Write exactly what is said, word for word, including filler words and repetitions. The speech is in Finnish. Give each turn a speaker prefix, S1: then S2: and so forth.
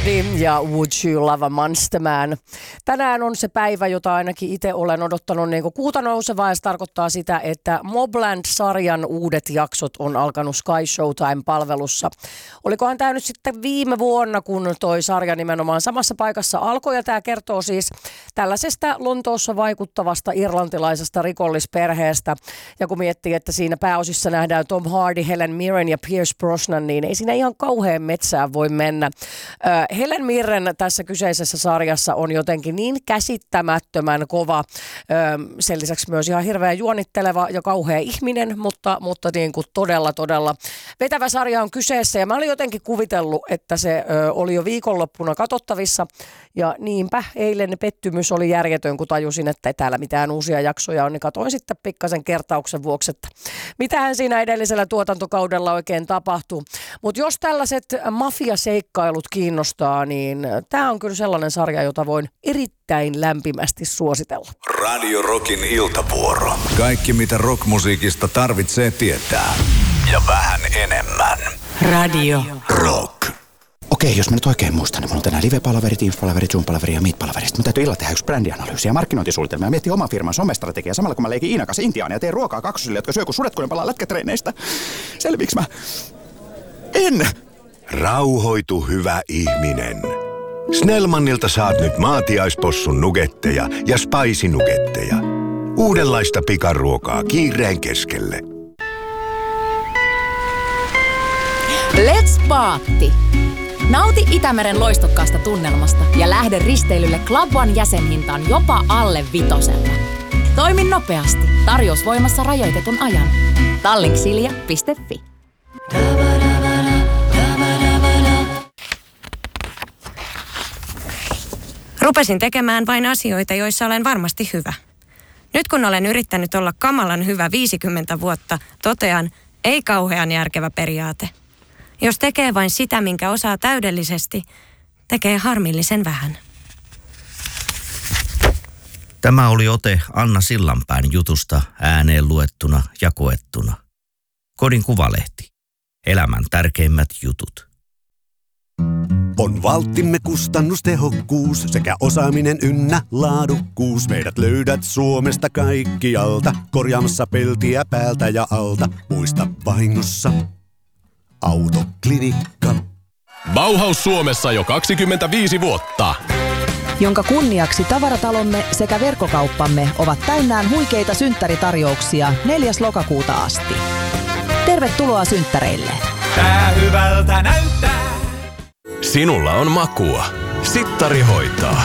S1: Hardy ja Would You Love a Monster Man. Tänään on se päivä, jota ainakin itse olen odottanut niin kuin kuuta nousevaa, ja se tarkoittaa sitä, että Mobland-sarjan uudet jaksot on alkanut Sky Showtime-palvelussa. Olikohan tämä nyt sitten viime vuonna, kun toi sarja nimenomaan samassa paikassa alkoi, ja tämä kertoo siis tällaisesta Lontoossa vaikuttavasta irlantilaisesta rikollisperheestä. Ja kun miettii, että siinä pääosissa nähdään Tom Hardy, Helen Mirren ja Pierce Brosnan, niin ei siinä ihan kauhean metsään voi mennä. Helen Mirren tässä kyseisessä sarjassa on jotenkin niin käsittämättömän kova, sen lisäksi myös ihan hirveän juonitteleva ja kauhea ihminen, mutta, mutta niin kuin todella, todella vetävä sarja on kyseessä. Ja mä olin jotenkin kuvitellut, että se oli jo viikonloppuna katsottavissa, ja niinpä eilen pettymys oli järjetön, kun tajusin, että ei täällä mitään uusia jaksoja on, niin katsoin sitten pikkasen kertauksen vuoksi, että mitähän siinä edellisellä tuotantokaudella oikein tapahtuu. Mutta jos tällaiset mafiaseikkailut kiinnostaa, niin tämä on kyllä sellainen sarja, jota voin erittäin lämpimästi suositella.
S2: Radio Rockin iltavuoro. Kaikki mitä rockmusiikista tarvitsee tietää. Ja vähän enemmän.
S3: Radio
S2: Rock.
S4: Okei, jos mä nyt oikein muistan, niin mulla on tänään live-palaveri, Teams-palaveri, Zoom-palaveri ja Meet-palaveri. Sitten mun täytyy illalla tehdä yksi brändianalyysi ja markkinointisuunnitelma ja miettiä oman firman somestrategiaa samalla kun mä leikin Iinan kanssa intiaania ja teen ruokaa kaksosille, jotka syö kun sudet, kun ne palaa lätkätreineistä. Selviiks mä? En!
S5: Rauhoitu, hyvä ihminen. Snellmanilta saat nyt maatiaispossun nugetteja ja spicy nugetteja. Uudenlaista pikaruokaa kiireen keskelle.
S3: Let's Paatti! Nauti Itämeren loistokkaasta tunnelmasta ja lähde risteilylle Club One jäsenhintaan jopa alle vitosella. Toimi nopeasti. Tarjous voimassa rajoitetun ajan. Tallink.silja piste fi.
S6: Rupesin tekemään vain asioita, joissa olen varmasti hyvä. Nyt kun olen yrittänyt olla kamalan hyvä viisikymmentä vuotta, totean, ei kauhean järkevä periaate. Jos tekee vain sitä, minkä osaa täydellisesti, tekee harmillisen vähän.
S7: Tämä oli ote Anna Sillanpään jutusta ääneen luettuna ja koettuna. Kodin Kuvalehti. Elämän tärkeimmät jutut.
S8: On valttimme kustannustehokkuus sekä osaaminen ynnä laadukkuus. Meidät löydät Suomesta kaikkialta, korjaamassa peltiä päältä ja alta. Muista vahingossa Autoklinikka.
S9: Bauhaus Suomessa jo kaksikymmentäviisi vuotta.
S10: Jonka kunniaksi tavaratalomme sekä verkkokauppamme ovat täynnään huikeita synttäritarjouksia neljäs lokakuuta asti. Tervetuloa synttäreille.
S9: Tää hyvältä näyttää. Sinulla on makua. Sittari hoitaa.